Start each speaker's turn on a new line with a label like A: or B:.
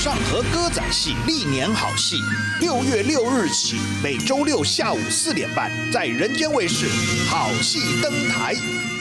A: 上河歌仔戏历年好戏，6月6日起，每周六下午4点半，在人间卫视好戏登台。